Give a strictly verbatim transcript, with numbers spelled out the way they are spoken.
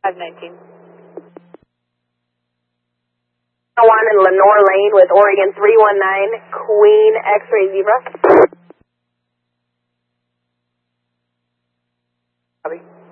five nineteen. one in Lenore Lane with Oregon three one nine, Queen X-ray Zebra. Copy.